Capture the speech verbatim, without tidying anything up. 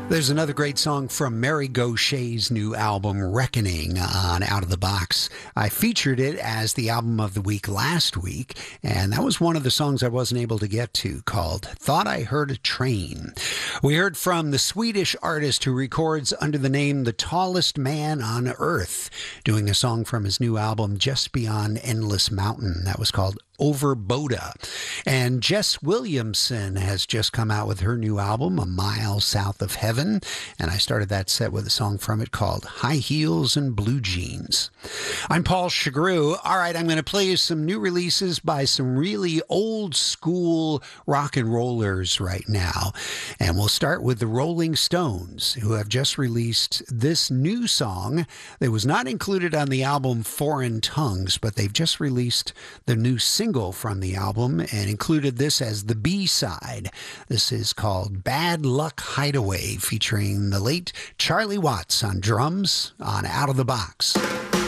There's another great song from Mary Gaucher's new album, Reckoning, on Out of the Box. I featured it as the album of the week last week, and that was one of the songs I wasn't able to get to, called Thought I Heard a Train. We heard from the Swedish artist who records under the name The Tallest Man on Earth, doing a song from his new album, Just Beyond Endless Mountain. That was called Over Boda. And Jess Williamson has just come out with her new album, A Mile South of Heaven, and I started that set with a song from it called High Heels and Blue Jeans. I'm Paul Chagru. All right, I'm going to play you some new releases by some really old school rock and rollers right now. And we'll start with the Rolling Stones, who have just released this new song that was not included on the album Foreign Tongues, but they've just released the new single single from the album and included this as the B-side. This is called Bad Luck Hideaway, featuring the late Charlie Watts on drums on Out of the Box.